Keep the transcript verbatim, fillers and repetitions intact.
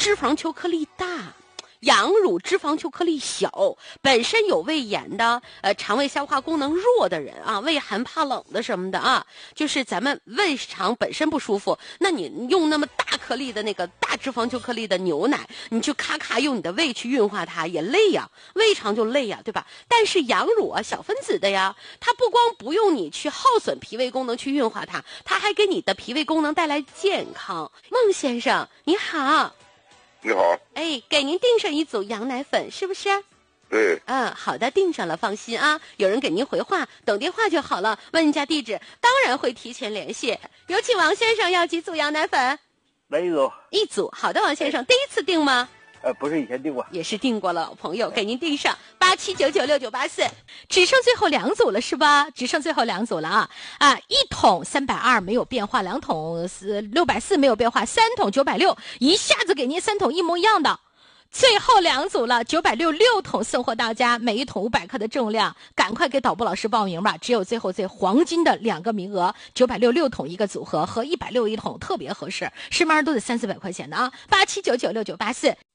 脂肪球颗粒大。羊乳脂肪球颗粒小，本身有胃炎的，呃，肠胃消化功能弱的人啊，胃寒怕冷的什么的啊，就是咱们胃肠本身不舒服，那你用那么大颗粒的那个大脂肪球颗粒的牛奶，你去咔咔用你的胃去运化它，也累呀，胃肠就累呀，对吧？但是羊乳啊，小分子的呀，它不光不用你去耗损脾胃功能去运化它，它还给你的脾胃功能带来健康。孟先生，你好。 你好， 哎，给您订上一组羊奶粉，是不是？ 对， 嗯，好的，订上了，放心啊，有人给您回话，等电话就好了。问您家地址，当然会提前联系。有请王先生，要几组羊奶粉？ 来一组。 一组，好的，王先生，第一次订吗？ 呃，不是以前订过， 也是订过了，朋友给您订上八七九九六九八四，只剩最后两组了是吧？只剩最后两组了啊啊！一桶三百二没有变化，两桶是六百四没有变化，三桶九百六，一下子给您三桶一模一样的。最后两组了，九百六六桶送货到家，每一桶五百克的重量，赶快给导播老师报名吧！只有最后最黄金的两个名额，九百六六桶一个组合和一百六一桶特别合适，市面上都得三四百块钱的啊！八七九九六九八四。